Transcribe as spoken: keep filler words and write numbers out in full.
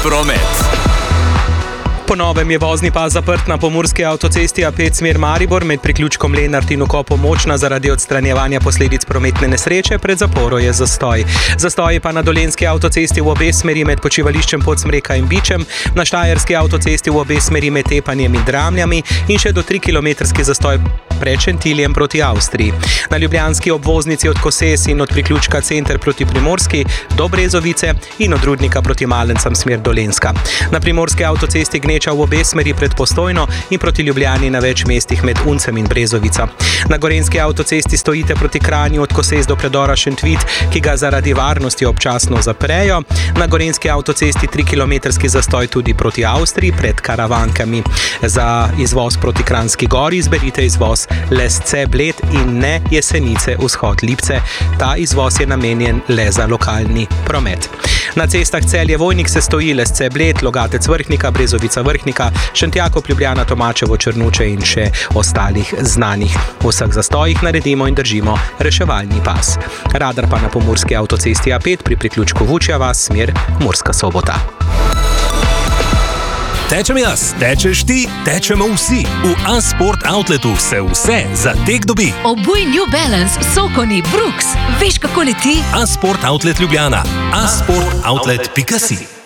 promet. Po novem je vozni pas zaprt na pomurski avtocesti A pet smer Maribor med priključkom Lenart in vkopom Močna zaradi odstranjevanja posledic prometne nesreče. Pred zaporo je zastoj. Zastoj pa na dolenjski avtocesti v obe smeri med počivališčem Podsmreka in Bičem, na štajerski avtocesti v obe smeri med Tepanjem in Dramljami in še do tri kilometrski zastoj pred Šentiljem proti Avstriji. Na ljubljanski obvoznici od Koses in od priključka Center proti Primorski do Brezovice in od Rudnika proti Malencam smer Dolenjska. Na primorski avtocesti gneča v obe smeri pred Postojno in proti Ljubljani na več mestih med Uncem in Brezovica. Na gorenjski avtocesti stojite proti Kranju od Koses do predora Šentvit, ki ga zaradi varnosti občasno zaprejo. Na gorenjski avtocesti tri kilometrski zastoj tudi proti Avstriji pred Karavankami. Za izvoz proti Kranjski Gori izberite izvoz Lesce Bled in ne Jesenice vzhod Lipce. Ta izvoz je namenjen le za lokalni promet. Na cestah Celje Vojnik se stoji Lesce Bled, Logatec Vrhnika, Brezovica Vrhnika, Šentjakov Ljubljana, Tomačevo Črnuče in še ostalih znanih. V vseh zastojih naredimo in držimo reševalni pas. Radar pa na pomurski avtocesti A pet pri priključku Vučja vas smer Murska Sobota. Tečem jaz, tečeš ti, tečemo vsi. V A-Sport Outletu se vse za tek dobi. Obuj New Balance, Sokoni, Brooks. Veš, kako leti? A-Sport Outlet Ljubljana. a sport outlet pika si